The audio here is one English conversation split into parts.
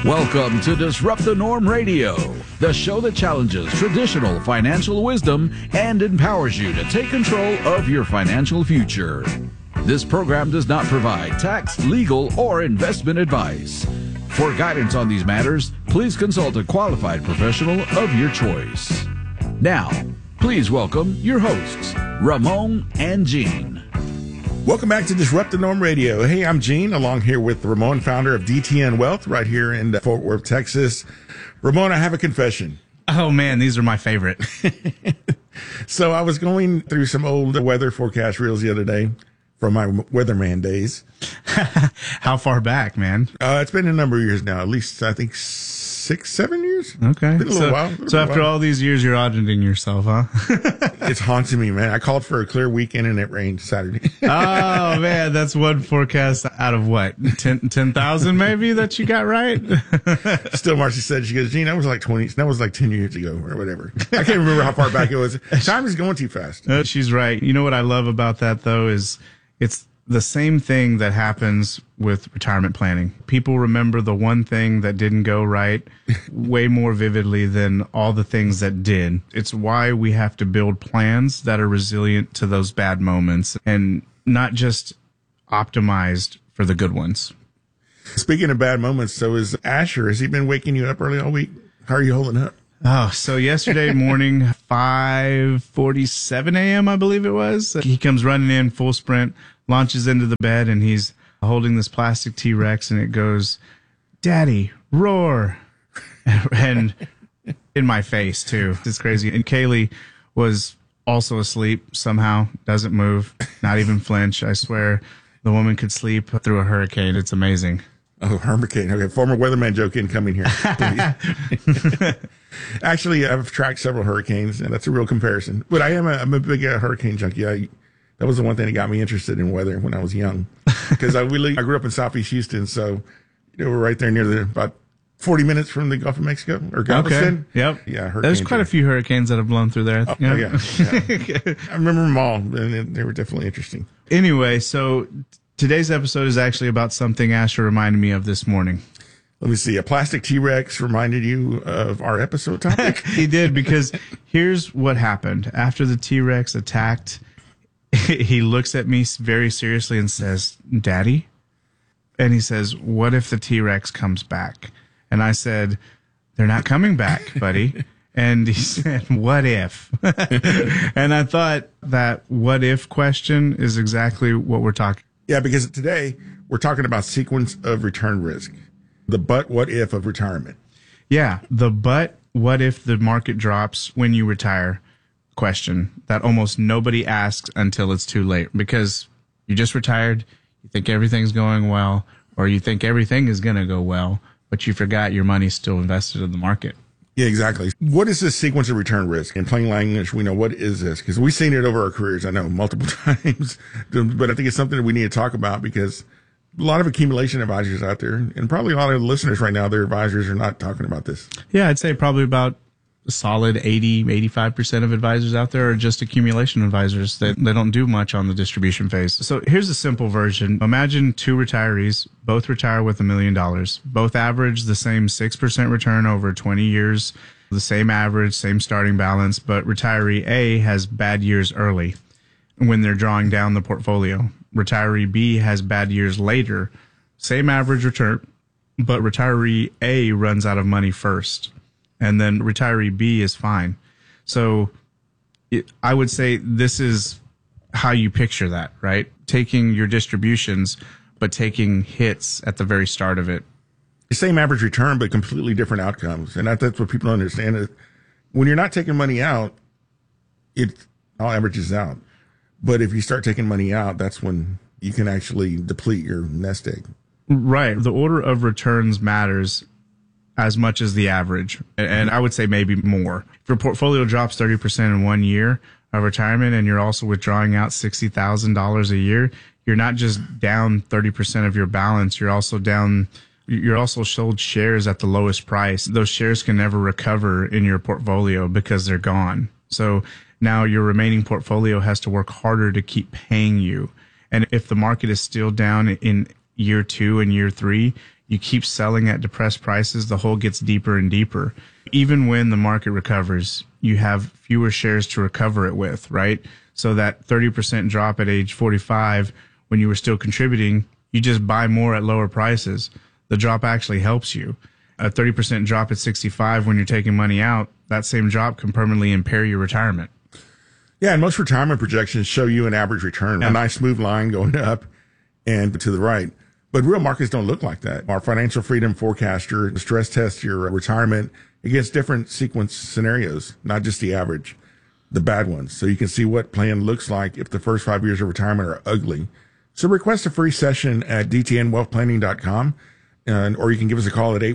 Welcome to Disrupt the Norm Radio, the show that challenges traditional financial wisdom and empowers you to take control of your financial future. This program does not provide tax, legal, or investment advice. For guidance on these matters, please consult a qualified professional of your choice. Now, please welcome your hosts, Ramon and Gene. Welcome back to Disrupt the Norm Radio. Hey, I'm Gene, along here with Ramon, founder of DTN Wealth, right here in Fort Worth, Texas. Ramon, I have a confession. Oh, man, these are my favorite. So I was going through some old weather forecast reels the other day from my weatherman days. How far back, man? It's been a number of years now, at least I think 6, 7 years. Okay. Been a little while. So after all these years, you're auditing yourself, huh? It's haunting me, man. I called for a clear weekend and it rained Saturday. Oh, man, that's one forecast out of what? 10,000 maybe that you got right? Still, Marcy said, she goes, Gene, that was like 10 years ago or whatever. I can't remember how far back it was. Time is going too fast. She's right. You know what I love about that, though, is it's the same thing that happens with retirement planning. People remember the one thing that didn't go right way more vividly than all the things that did. It's why we have to build plans that are resilient to those bad moments and not just optimized for the good ones. Speaking of bad moments, so is Asher. Has he been waking you up early all week? How are you holding up? Oh, so yesterday morning, 5:47 a.m., I believe it was, he comes running in full sprint, launches into the bed, and he's holding this plastic T-Rex, and it goes, "Daddy, roar." And in my face, too. It's crazy. And Kaylee was also asleep somehow, doesn't move, not even flinch. I swear the woman could sleep through a hurricane. It's amazing. Oh, hurricane. Okay, former weatherman joke incoming here. Actually, I've tracked several hurricanes, and that's a real comparison. But I'm a big hurricane junkie. That was the one thing that got me interested in weather when I was young, because I grew up in Southeast Houston, so we're right there near about 40 minutes from the Gulf of Mexico or Galveston. Okay. Yep. Yeah. There's quite a few hurricanes that have blown through there. Yeah. I remember them all, and they were definitely interesting. Anyway, so today's episode is actually about something Asher reminded me of this morning. Let me see. A plastic T-Rex reminded you of our episode topic? He did, because here's what happened. After the T-Rex attacked, he looks at me very seriously and says, "Daddy?" And he says, "What if the T-Rex comes back?" And I said, "They're not coming back, buddy." And he said, "What if?" And I thought that what if question is exactly what we're talking. Yeah, because today we're talking about sequence of return risk. The but what if of retirement. Yeah, the but what if the market drops when you retire question that almost nobody asks until it's too late, because you just retired, you think everything's going well, or you think everything is going to go well, but you forgot your money's still invested in the market. Yeah, exactly. What is this sequence of return risk? In plain language, we know what is this, because we've seen it over our careers, I know, multiple times, but I think it's something that we need to talk about, because a lot of accumulation advisors out there, and probably a lot of listeners right now, their advisors are not talking about this. Yeah, I'd say probably about a solid 85% of advisors out there are just accumulation advisors that they don't do much on the distribution phase. So here's a simple version. Imagine two retirees, both retire with $1 million. Both average the same 6% return over 20 years, the same average, same starting balance, but retiree A has bad years early when they're drawing down the portfolio. Retiree B has bad years later, same average return, but retiree A runs out of money first, and then retiree B is fine. So I would say this is how you picture that, right? Taking your distributions, but taking hits at the very start of it. The same average return, but completely different outcomes. And that's what people don't understand. When you're not taking money out, it all averages out. But if you start taking money out, that's when you can actually deplete your nest egg. Right. The order of returns matters as much as the average. And I would say maybe more. If your portfolio drops 30% in 1 year of retirement and you're also withdrawing out $60,000 a year, you're not just down 30% of your balance. You're also sold shares at the lowest price. Those shares can never recover in your portfolio because they're gone. So now your remaining portfolio has to work harder to keep paying you. And if the market is still down in year 2 and year 3, You keep selling at depressed prices, the hole gets deeper and deeper. Even when the market recovers, you have fewer shares to recover it with, right? So that 30% drop at age 45, when you were still contributing, you just buy more at lower prices. The drop actually helps you. A 30% drop at 65 when you're taking money out, that same drop can permanently impair your retirement. Yeah, and most retirement projections show you an average return, a nice smooth line going up and to the right. But real markets don't look like that. Our financial freedom forecaster stress tests your retirement against different sequence scenarios, not just the average, the bad ones. So you can see what plan looks like if the first 5 years of retirement are ugly. So request a free session at dtnwealthplanning.com, or you can give us a call at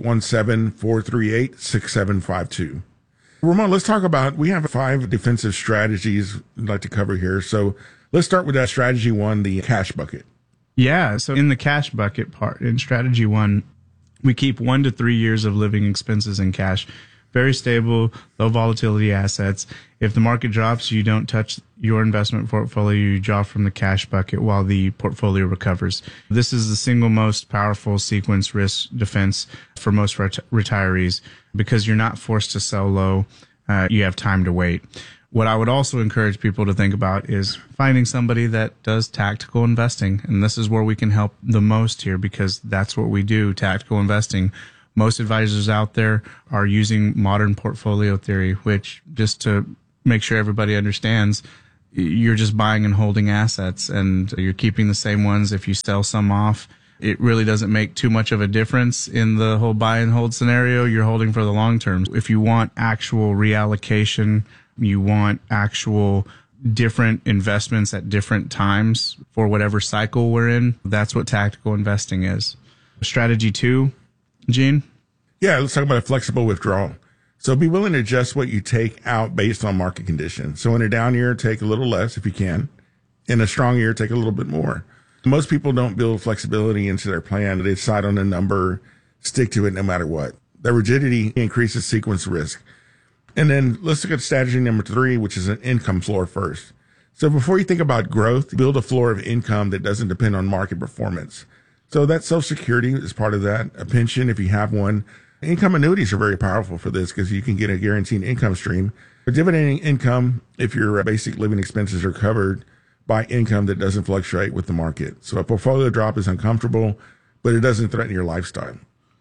817-438-6752. Ramon, let's talk about, we have 5 defensive strategies we'd like to cover here. So let's start with that strategy 1, the cash bucket. Yeah. So in the cash bucket part, in strategy 1, we keep 1 to 3 years of living expenses in cash. Very stable, low volatility assets. If the market drops, you don't touch your investment portfolio. You draw from the cash bucket while the portfolio recovers. This is the single most powerful sequence risk defense for most retirees because you're not forced to sell low. You have time to wait. What I would also encourage people to think about is finding somebody that does tactical investing. And this is where we can help the most here because that's what we do, tactical investing. Most advisors out there are using modern portfolio theory, which, just to make sure everybody understands, you're just buying and holding assets and you're keeping the same ones. If you sell some off, it really doesn't make too much of a difference in the whole buy and hold scenario. You're holding for the long term. If you want actual reallocation, you want actual different investments at different times for whatever cycle we're in, that's what tactical investing is. Strategy 2, Gene? Yeah, let's talk about a flexible withdrawal. So be willing to adjust what you take out based on market conditions. So in a down year, take a little less if you can. In a strong year, take a little bit more. Most people don't build flexibility into their plan. They decide on a number, stick to it no matter what. The rigidity increases sequence risk. And then let's look at strategy number 3, which is an income floor first. So before you think about growth, build a floor of income that doesn't depend on market performance. So that Social Security is part of that, a pension if you have one. Income annuities are very powerful for this because you can get a guaranteed income stream. But dividend income, if your basic living expenses are covered by income that doesn't fluctuate with the market. So a portfolio drop is uncomfortable, but it doesn't threaten your lifestyle.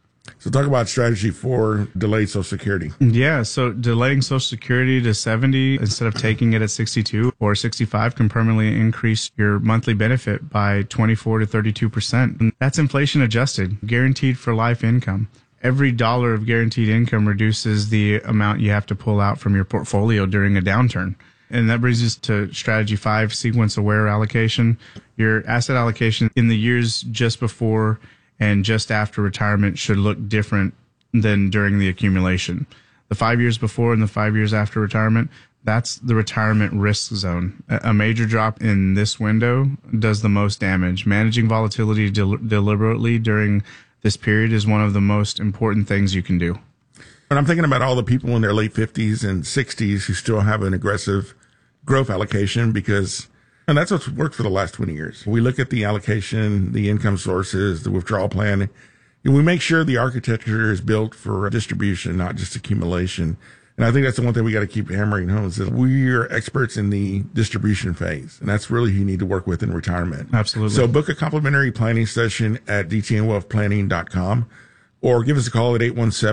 So talk about strategy 4, delayed Social Security. Yeah, so delaying Social Security to 70 instead of taking it at 62 or 65 can permanently increase your monthly benefit by 24 to 32%. And that's inflation adjusted, guaranteed for life income. Every dollar of guaranteed income reduces the amount you have to pull out from your portfolio during a downturn. And that brings us to strategy 5, sequence aware allocation. Your asset allocation in the years just before and just after retirement should look different than during the accumulation. The 5 years before and the 5 years after retirement, that's the retirement risk zone. A major drop in this window does the most damage. Managing volatility deliberately during this period is one of the most important things you can do. And I'm thinking about all the people in their late 50s and 60s who still have an aggressive growth allocation and that's what's worked for the last 20 years. We look at the allocation, the income sources, the withdrawal plan, and we make sure the architecture is built for distribution, not just accumulation. And I think that's the one thing we got to keep hammering home is that we are experts in the distribution phase. And that's really who you need to work with in retirement. Absolutely. So book a complimentary planning session at dtnwealthplanning.com or give us a call at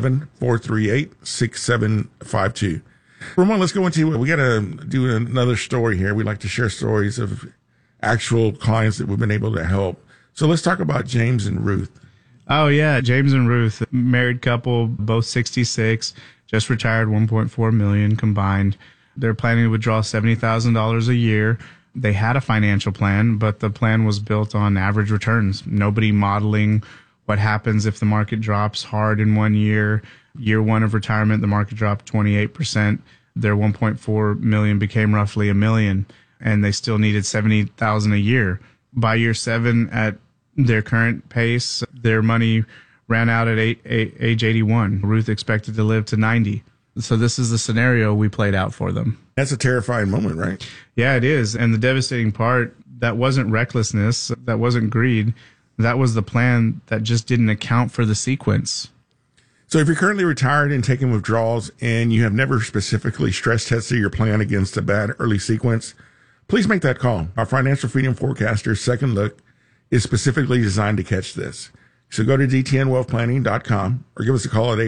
817-438-6752. Ramon, let's go into, we got to do another story here. We like to share stories of actual clients that we've been able to help. So let's talk about James and Ruth. Oh, yeah. James and Ruth, married couple, both 66, just retired, $1.4 million combined. They're planning to withdraw $70,000 a year. They had a financial plan, but the plan was built on average returns. Nobody modeling what happens if the market drops hard in 1 year. Year 1 of retirement, the market dropped 28%. Their $1.4 million became roughly $1 million, and they still needed $70,000 a year. By year 7, at their current pace, their money ran out at age 81. Ruth expected to live to 90. So this is the scenario we played out for them. That's a terrifying moment, right? Yeah, it is. And the devastating part, that wasn't recklessness, that wasn't greed. that was the plan that just didn't account for the sequence. So if you're currently retired and taking withdrawals and you have never specifically stress tested your plan against a bad early sequence, please make that call. Our Financial Freedom Forecaster's second look is specifically designed to catch this. So go to dtnwealthplanning.com or give us a call at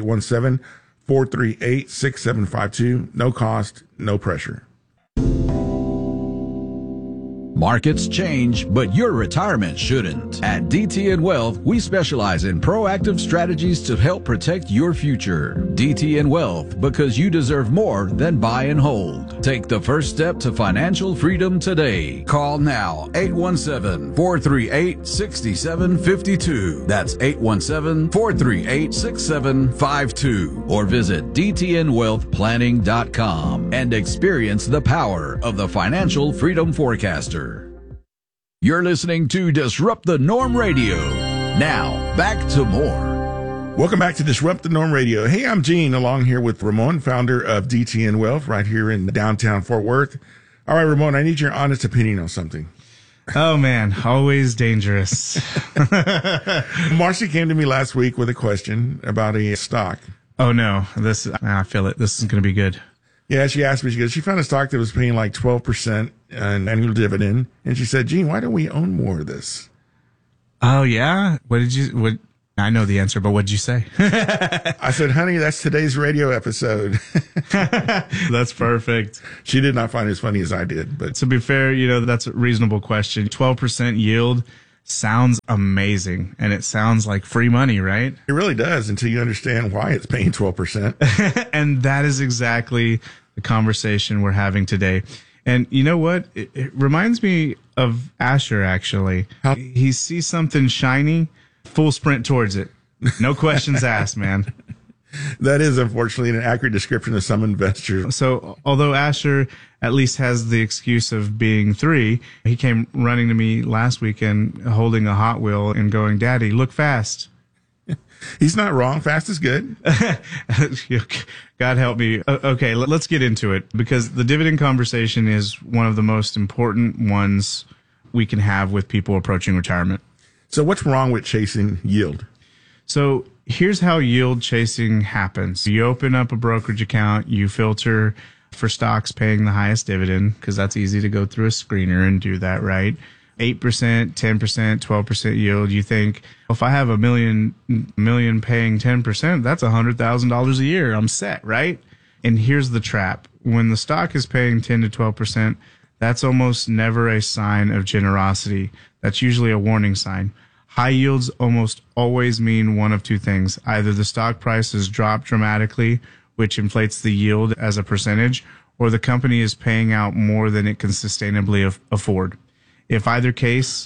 817-438-6752. No cost, no pressure. Markets change, but your retirement shouldn't. At DTN Wealth, we specialize in proactive strategies to help protect your future. DTN Wealth, because you deserve more than buy and hold. Take the first step to financial freedom today. Call now, 817-438-6752. That's 817-438-6752. Or visit dtnwealthplanning.com and experience the power of the Financial Freedom Forecaster. You're listening to Disrupt the Norm Radio. Now, back to more. Welcome back to Disrupt the Norm Radio. Hey, I'm Gene, along here with Ramon, founder of DTN Wealth, right here in downtown Fort Worth. All right, Ramon, I need your honest opinion on something. Oh, man, always dangerous. Marcy came to me last week with a question about a stock. Oh, no, I feel it. This is going to be good. Yeah, she asked me, she found a stock that was paying like 12% an annual dividend. And she said, Gene, why don't we own more of this? Oh, yeah? I know the answer, but what did you say? I said, honey, that's today's radio episode. That's perfect. She did not find it as funny as I did. But to be fair, that's a reasonable question. 12% yield sounds amazing, and it sounds like free money, right? It really does until you understand why it's paying 12%. And that is exactly the conversation we're having today. And you know what? It reminds me of Asher, actually. He sees something shiny, full sprint towards it. No questions asked, man. That is, unfortunately, an accurate description of some investors. So although Asher at least has the excuse of being 3, he came running to me last weekend holding a Hot Wheel and going, Daddy, look fast. He's not wrong. Fast is good. God help me. Okay, let's get into it, because the dividend conversation is one of the most important ones we can have with people approaching retirement. So what's wrong with chasing yield? So here's how yield chasing happens. You open up a brokerage account, you filter for stocks paying the highest dividend, because that's easy to go through a screener and do that, right? 8%, 10%, 12% yield. You think, if I have a million paying 10%, that's $100,000 a year. I'm set, right? And here's the trap. When the stock is paying 10 to 12%, that's almost never a sign of generosity. That's usually a warning sign. High yields almost always mean one of two things. Either the stock price has dropped dramatically, which inflates the yield as a percentage, or the company is paying out more than it can sustainably afford. In either case,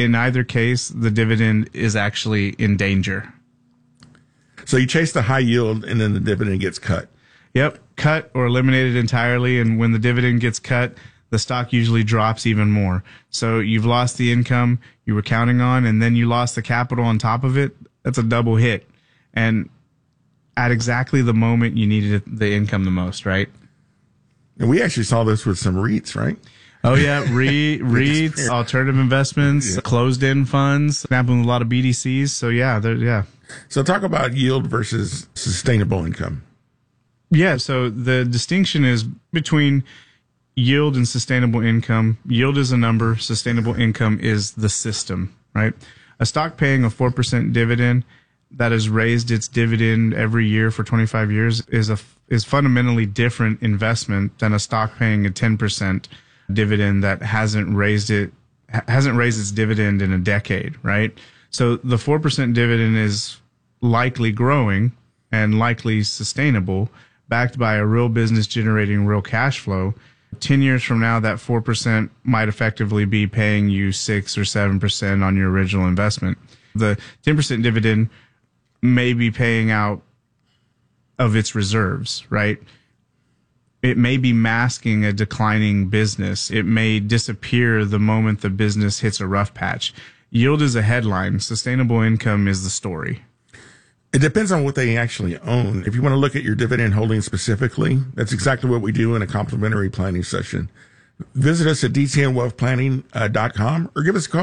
the dividend is actually in danger. So you chase the high yield and then the dividend gets cut. Yep, cut or eliminated entirely. And when the dividend gets cut, the stock usually drops even more. So you've lost the income you were counting on, and then you lost the capital on top of it. That's a double hit. And at exactly the moment you needed the income the most, right? And we actually saw this with some REITs, right? Oh, yeah. REITs, alternative investments, closed-end funds, happened with a lot of BDCs. So, yeah. So talk about yield versus sustainable income. Yeah, so the distinction is between yield and sustainable income. Yield is a number. Sustainable income is the system, right? A stock paying a 4% dividend that has raised its dividend every year for 25 years is fundamentally different investment than a stock paying a 10% dividend that hasn't raised its dividend in a decade, right? So the 4% dividend is likely growing and likely sustainable, backed by a real business generating real cash flow. 10 years from now, that 4% might effectively be paying you 6 or 7% on your original investment. The 10% dividend may be paying out of its reserves, right? It may be masking a declining business. It may disappear the moment the business hits a rough patch. Yield is a headline. Sustainable income is the story. It depends on what they actually own. If you want to look at your dividend holdings specifically, that's exactly what we do in a complimentary planning session. Visit us at dtnwealthplanning.com or give us a call.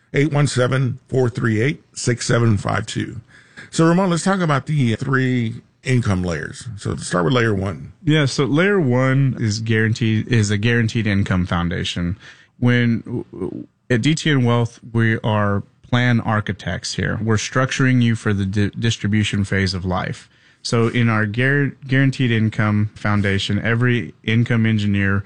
817-438-6752. So, Ramon, let's talk about the 3 income layers. So, let's start with layer 1. Yeah, so layer 1 is a guaranteed income foundation. When at DTN Wealth, we are plan architects here. We're structuring you for the distribution phase of life. So in our guaranteed income foundation, every income engineered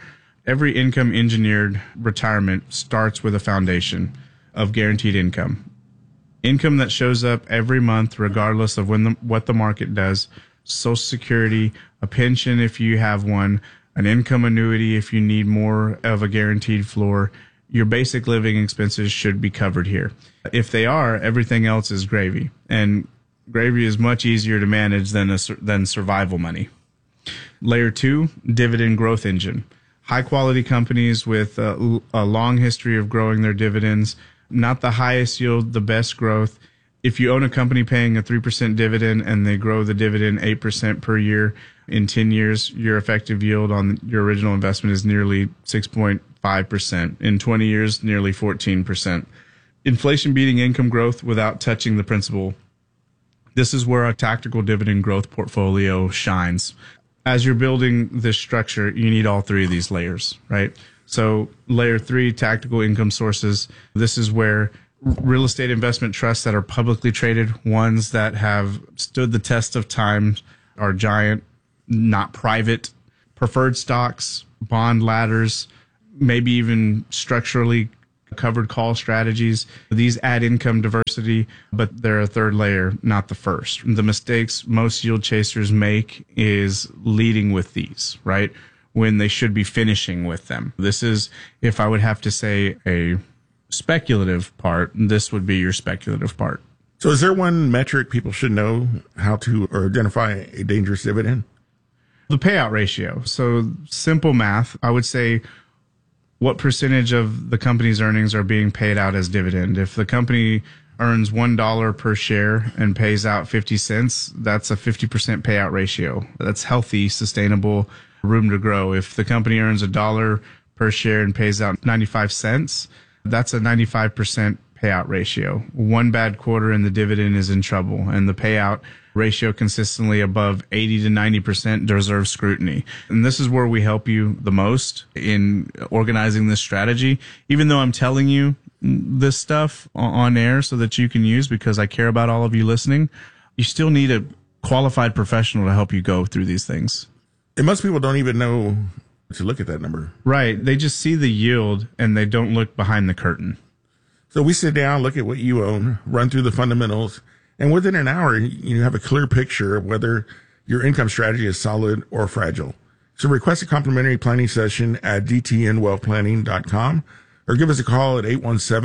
retirement starts with a foundation of guaranteed income. Income that shows up every month, regardless of what the market does. Social Security, a pension if you have one, an income annuity if you need more of a guaranteed floor. Your basic living expenses should be covered here. If they are, everything else is gravy. And gravy is much easier to manage than survival money. Layer 2, dividend growth engine. High quality companies with a long history of growing their dividends, not the highest yield, the best growth. If you own a company paying a 3% dividend and they grow the dividend 8% per year in 10 years, your effective yield on your original investment is nearly 6.5%. In 20 years, nearly 14%. Inflation beating income growth without touching the principal. This is where a tactical dividend growth portfolio shines. As you're building this structure, you need all 3 of these layers, right? So layer 3, tactical income sources. This is where real estate investment trusts that are publicly traded, ones that have stood the test of time, are giant, not private, preferred stocks, bond ladders, maybe even structurally covered call strategies. These add income diversity, but they're a 3rd layer, not the first. The mistakes most yield chasers make is leading with these, right? When they should be finishing with them. This is, if I would have to say a speculative part, this would be your speculative part. So is there one metric people should know how to or identify a dangerous dividend? The payout ratio. So simple math, I would say what percentage of the company's earnings are being paid out as dividend. If the company earns $1 per share and pays out 50 cents, that's a 50% payout ratio. That's healthy, sustainable, room to grow. If the company earns $1 per share and pays out 95 cents, that's a 95% payout ratio. One bad quarter and the dividend is in trouble, and the payout ratio consistently above 80 to 90% deserves scrutiny. And this is where we help you the most in organizing this strategy. Even though I'm telling you this stuff on air so that you can use, because I care about all of you listening, you still need a qualified professional to help you go through these things. And most people don't even know to look at that number. Right. They just see the yield and they don't look behind the curtain. So we sit down, look at what you own, run through the fundamentals, and within an hour, you have a clear picture of whether your income strategy is solid or fragile. So request a complimentary planning session at dtnwealthplanning.com or give us a call at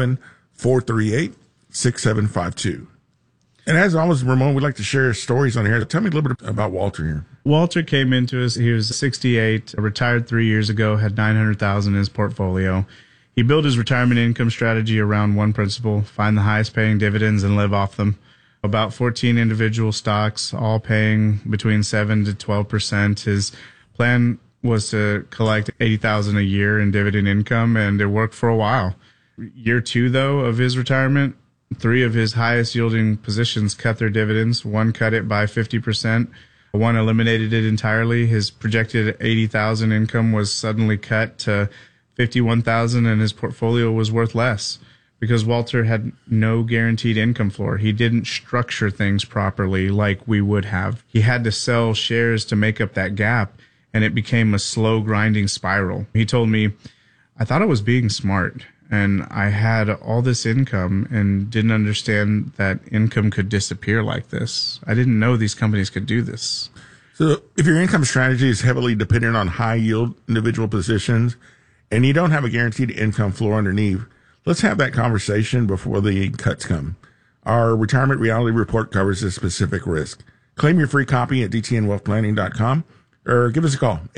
817-438-6752. And as always, Ramon, we'd like to share stories on here. Tell me a little bit about Walter here. Walter came into us. He was 68, retired 3 years ago, had $900,000 in his portfolio. He built his retirement income strategy around one principle: find the highest paying dividends and live off them. About 14 individual stocks, all paying between 7 to 12%. His plan was to collect $80,000 a year in dividend income, and it worked for a while. Year 2, though, of his retirement, 3 of his highest yielding positions cut their dividends. One cut it by 50%. One eliminated it entirely. His projected $80,000 income was suddenly cut to $51,000, and his portfolio was worth less because Walter had no guaranteed income floor. He didn't structure things properly like we would have. He had to sell shares to make up that gap, and it became a slow grinding spiral. He told me, I thought I was being smart, and I had all this income and didn't understand that income could disappear like this. I didn't know these companies could do this. So if your income strategy is heavily dependent on high yield individual positions and you don't have a guaranteed income floor underneath, let's have that conversation before the cuts come. Our retirement reality report covers this specific risk. Claim your free copy at dtnwealthplanning.com or give us a call,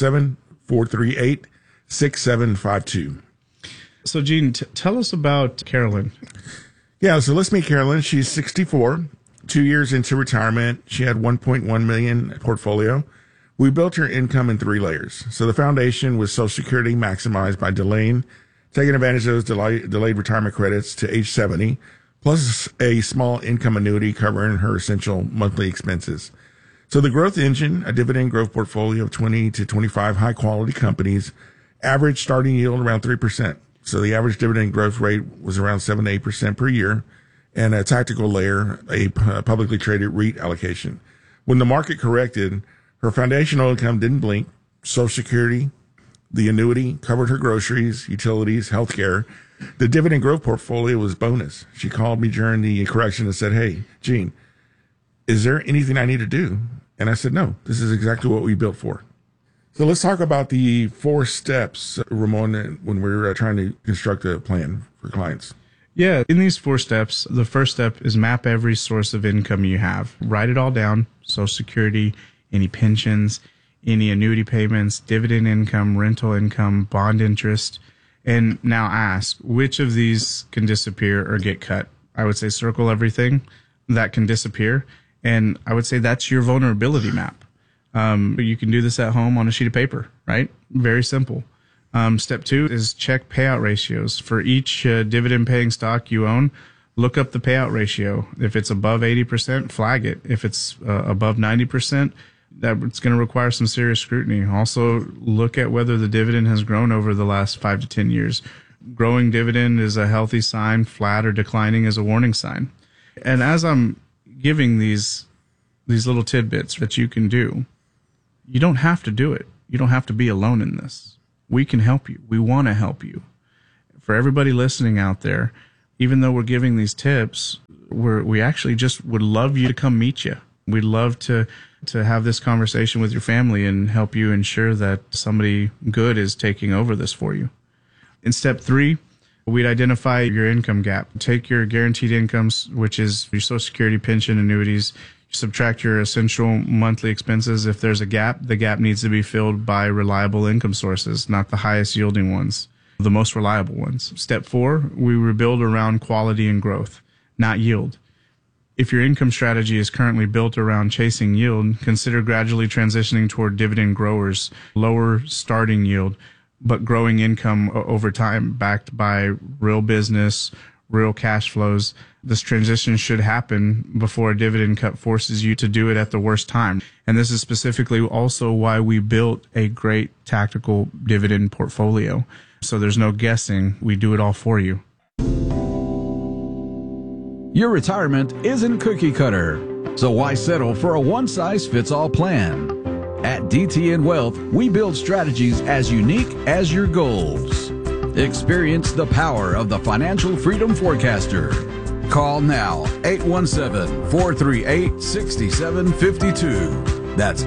817-438-6752. So, Gene, tell us about Carolyn. Yeah, so let's meet Carolyn. She's 64, 2 years into retirement. She had $1.1 million portfolio. We built her income in 3 layers. So the foundation was Social Security maximized by delaying taking advantage of those delayed retirement credits to age 70, plus a small income annuity covering her essential monthly expenses. So the growth engine, a dividend growth portfolio of 20 to 25 high quality companies, average starting yield around 3%. So the average dividend growth rate was around 7 to 8% per year, and a tactical layer, a publicly traded REIT allocation. When the market corrected, her foundational income didn't blink. Social Security, the annuity covered her groceries, utilities, healthcare. The dividend growth portfolio was bonus. She called me during the correction and said, "Hey, Gene, is there anything I need to do?" And I said, "No, this is exactly what we built for." So let's talk about the 4 steps, Ramon, when we're trying to construct a plan for clients. Yeah, in these 4 steps, the first step is map every source of income you have. Write it all down: Social Security, any pensions, any annuity payments, dividend income, rental income, bond interest. And now ask, which of these can disappear or get cut? I would say circle everything that can disappear. And I would say that's your vulnerability map. You can do this at home on a sheet of paper, right? Very simple. Step 2 is check payout ratios. For each dividend paying stock you own, look up the payout ratio. If it's above 80%, flag it. If it's above 90%, that's going to require some serious scrutiny. Also, look at whether the dividend has grown over the last 5 to 10 years. Growing dividend is a healthy sign. Flat or declining is a warning sign. And as I'm giving these little tidbits that you can do, you don't have to do it. You don't have to be alone in this. We can help you. We want to help you. For everybody listening out there, even though we're giving these tips, we actually just would love you to come meet you. We'd love to have this conversation with your family and help you ensure that somebody good is taking over this for you. In step 3, we'd identify your income gap. Take your guaranteed incomes, which is your Social Security, pension, annuities. Subtract your essential monthly expenses. If there's a gap, the gap needs to be filled by reliable income sources, not the highest yielding ones, the most reliable ones. Step 4, we rebuild around quality and growth, not yield. If your income strategy is currently built around chasing yield, consider gradually transitioning toward dividend growers, lower starting yield, but growing income over time, backed by real business, real cash flows. This transition should happen before a dividend cut forces you to do it at the worst time. And this is specifically also why we built a great tactical dividend portfolio. So there's no guessing. We do it all for you. Your retirement isn't cookie cutter, so why settle for a one-size-fits-all plan? At DTN Wealth, we build strategies as unique as your goals. Experience the power of the Financial Freedom Forecaster. Call now, 817-438-6752. That's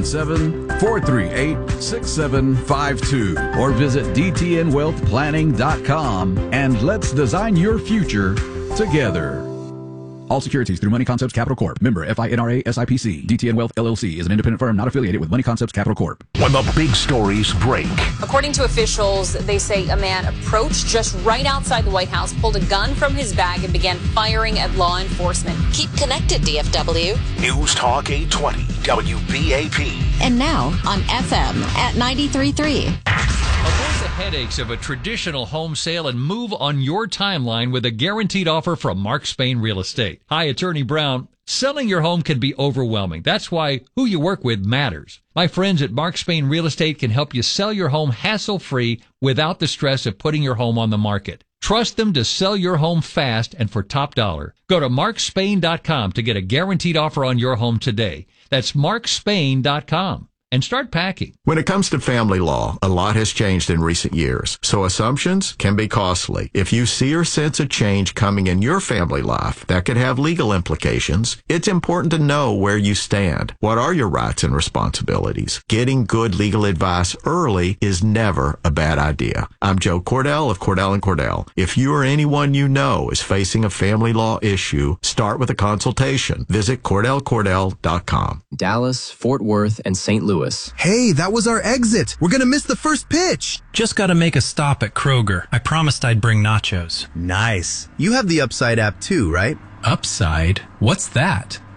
817-438-6752. Or visit DTNWealthPlanning.com and let's design your future together. All securities through Money Concepts Capital Corp. Member FINRA SIPC. DTN Wealth LLC is an independent firm not affiliated with Money Concepts Capital Corp. When the big stories break. According to officials, they say a man approached just right outside the White House, pulled a gun from his bag, and began firing at law enforcement. Keep connected, DFW. News Talk 820, WBAP. And now on FM at 93.3. Avoid the headaches of a traditional home sale and move on your timeline with a guaranteed offer from Mark Spain Real Estate. Hi, Attorney Brown. Selling your home can be overwhelming. That's why who you work with matters. My friends at Mark Spain Real Estate can help you sell your home hassle-free without the stress of putting your home on the market. Trust them to sell your home fast and for top dollar. Go to markspain.com to get a guaranteed offer on your home today. That's markspain.com. And start packing. When it comes to family law, a lot has changed in recent years, so assumptions can be costly. If you see or sense a change coming in your family life that could have legal implications, it's important to know where you stand. What are your rights and responsibilities? Getting good legal advice early is never a bad idea. I'm Joe Cordell of Cordell & Cordell. If you or anyone you know is facing a family law issue, start with a consultation. Visit CordellCordell.com. Dallas, Fort Worth, and St. Louis. Hey, that was our exit. We're going to miss the first pitch. Just got to make a stop at Kroger. I promised I'd bring nachos. Nice. You have the Upside app too, right? Upside? What's that?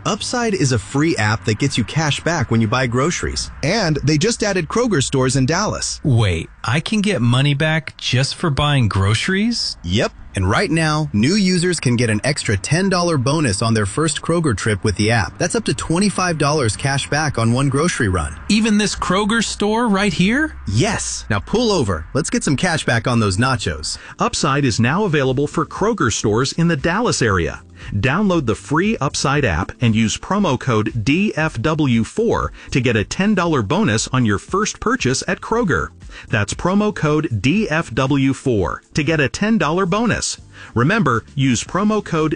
Upside is a free app that gets you cash back when you buy groceries. And they just added Kroger stores in Dallas. Wait, I can get money back just for buying groceries? Yep. And right now, new users can get an extra $10 bonus on their first Kroger trip with the app. That's up to $25 cash back on one grocery run. Even this Kroger store right here? Yes. Now pull over. Let's get some cash back on those nachos. Upside is now available for Kroger stores in the Dallas area. Download the free Upside app and use promo code DFW4 to get a $10 bonus on your first purchase at Kroger. That's promo code DFW4 to get a $10 bonus. Remember, use promo code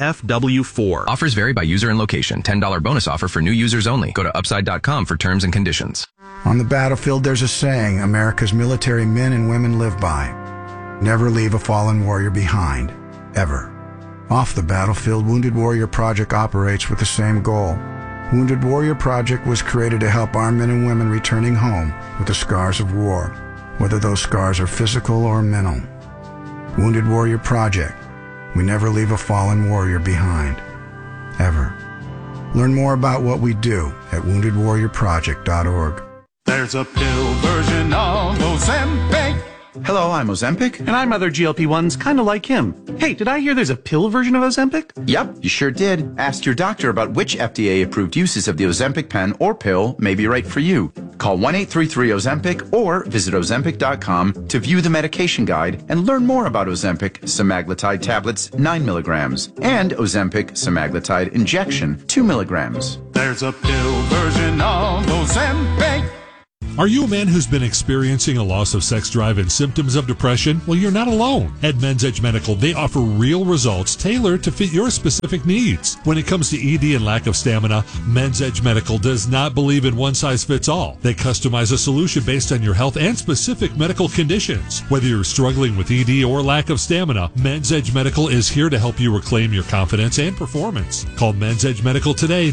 DFW4. Offers vary by user and location. $10 bonus offer for new users only. Go to upside.com for terms and conditions. On the battlefield, there's a saying America's military men and women live by. Never leave a fallen warrior behind. Ever. Off the battlefield, Wounded Warrior Project operates with the same goal. Wounded Warrior Project was created to help our men and women returning home with the scars of war, whether those scars are physical or mental. Wounded Warrior Project. We never leave a fallen warrior behind. Ever. Learn more about what we do at woundedwarriorproject.org. There's a pill version of Ozempic. Hello, I'm Ozempic. And I'm other GLP-1s kind of like him. Hey, did I hear there's a pill version of Ozempic? Yep, you sure did. Ask your doctor about which FDA-approved uses of the Ozempic pen or pill may be right for you. Call 1-833-OZEMPIC or visit Ozempic.com to view the medication guide and learn more about Ozempic semaglutide tablets 9 milligrams and Ozempic semaglutide injection 2 milligrams. There's a pill version of Ozempic. Are you a man who's been experiencing a loss of sex drive and symptoms of depression? Well, you're not alone. At Men's Edge Medical, they offer real results tailored to fit your specific needs. When it comes to ED and lack of stamina, Men's Edge Medical does not believe in one size fits all. They customize a solution based on your health and specific medical conditions. Whether you're struggling with ED or lack of stamina, Men's Edge Medical is here to help you reclaim your confidence and performance. Call Men's Edge Medical today,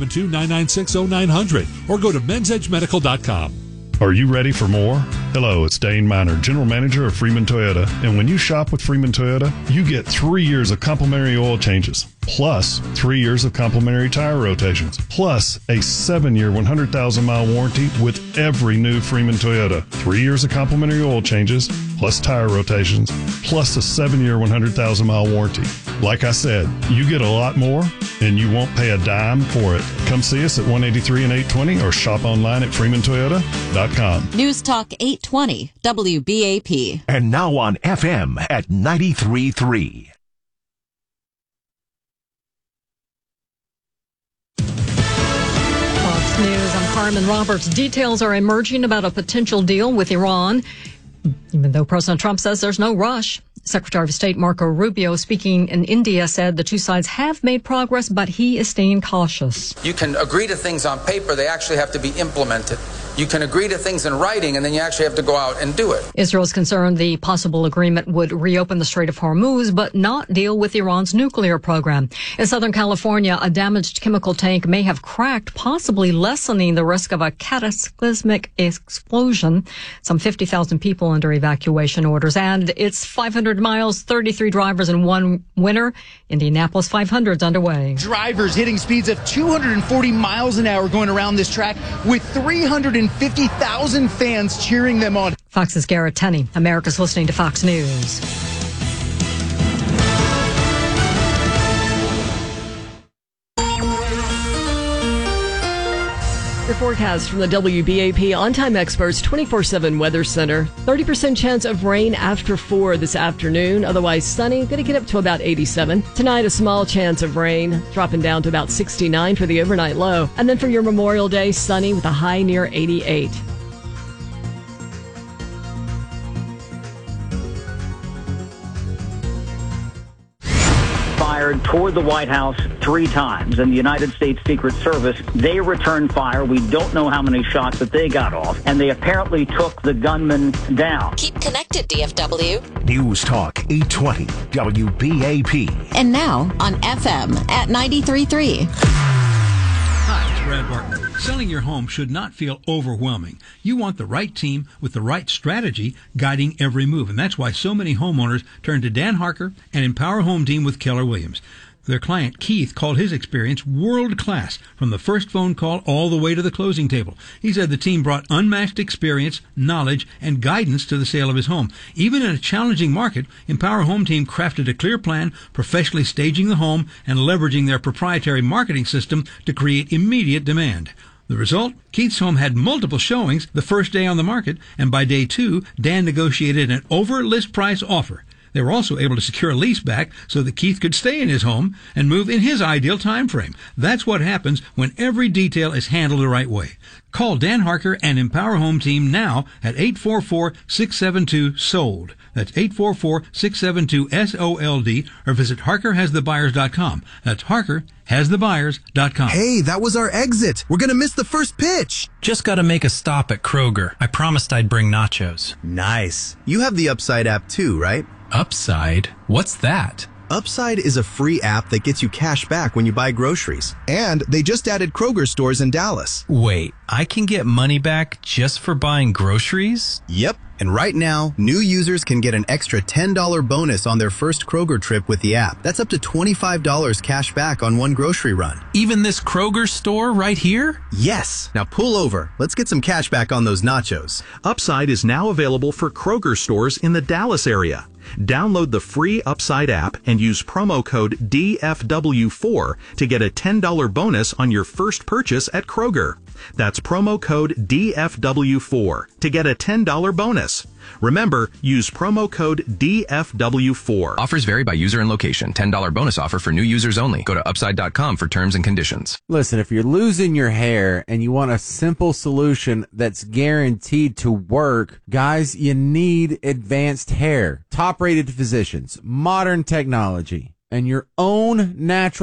972-996-0900, or go to mensedgemedical.com. Are you ready for more? Hello, it's Dane Miner, General Manager of Freeman Toyota. And when you shop with Freeman Toyota, you get 3 years of complimentary oil changes, plus 3 years of complimentary tire rotations, plus a 7-year, 100,000-mile warranty with every new Freeman Toyota. 3 years of complimentary oil changes, plus tire rotations, plus a 7-year, 100,000-mile warranty. Like I said, you get a lot more, and you won't pay a dime for it. Come see us at 183 and 820 or shop online at freemantoyota.com. News Talk 820 WBAP. And now on FM at 93.3. Fox News, I'm Carmen Roberts. Details are emerging about a potential deal with Iran, even though President Trump says there's no rush. Secretary of State Marco Rubio, speaking in India, said the two sides have made progress, but he is staying cautious. You can agree to things on paper, they actually have to be implemented. You can agree to things in writing, and then you actually have to go out and do it. Israel is concerned the possible agreement would reopen the Strait of Hormuz, but not deal with Iran's nuclear program. In Southern California, a damaged chemical tank may have cracked, possibly lessening the risk of a cataclysmic explosion. Some 50,000 people under evacuation orders, and it's 500 miles, 33 drivers in one winner. Indianapolis 500's underway. Drivers hitting speeds of 240 miles an hour going around this track with 350,000 fans cheering them on. Fox's Garrett Tenney. America's listening to Fox News. Your forecast from the WBAP On-Time Experts 24/7 Weather Center. 30% chance of rain after 4 this afternoon. Otherwise sunny. Going to get up to about 87. Tonight, a small chance of rain, dropping down to about 69 for the overnight low. And then for your Memorial Day, sunny with a high near 88. Fired toward the White House 3 times, and the United States Secret Service, they returned fire. We don't know how many shots that they got off, and they apparently took the gunman down. Keep connected, DFW. News Talk 820 WBAP. And now on FM at 93.3. Hi, it's Brad Barton. Selling your home should not feel overwhelming. You want the right team with the right strategy guiding every move. And that's why so many homeowners turn to Dan Harker and Empower Home Team with Keller Williams. Their client, Keith, called his experience world-class from the first phone call all the way to the closing table. He said the team brought unmatched experience, knowledge, and guidance to the sale of his home. Even in a challenging market, Empower Home Team crafted a clear plan, professionally staging the home and leveraging their proprietary marketing system to create immediate demand. The result? Keith's home had multiple showings the first day on the market, and by day 2, Dan negotiated an over-list price offer. They were also able to secure a lease back so that Keith could stay in his home and move in his ideal time frame. That's what happens when every detail is handled the right way. Call Dan Harker and Empower Home Team now at 844-672-SOLD. That's 844-672-SOLD, or visit HarkerHasTheBuyers.com. That's HarkerHasTheBuyers.com. Hey, that was our exit. We're going to miss the first pitch. Just got to make a stop at Kroger. I promised I'd bring nachos. Nice. You have the Upside app too, right? Upside? What's that? Upside is a free app that gets you cash back when you buy groceries. And they just added Kroger stores in Dallas. Wait, I can get money back just for buying groceries? Yep. And right now, new users can get an extra $10 bonus on their first Kroger trip with the app. That's up to $25 cash back on one grocery run. Even this Kroger store right here? Yes. Now pull over. Let's get some cash back on those nachos. Upside is now available for Kroger stores in the Dallas area. Download the free Upside app and use promo code DFW4 to get a $10 bonus on your first purchase at Kroger. That's promo code DFW4 to get a $10 bonus. Remember, use promo code DFW4. Offers vary by user and location. $10 bonus offer for new users only. Go to Upside.com for terms and conditions. Listen, if you're losing your hair and you want a simple solution that's guaranteed to work, guys, you need Advanced Hair. Top-rated physicians, modern technology, and your own natural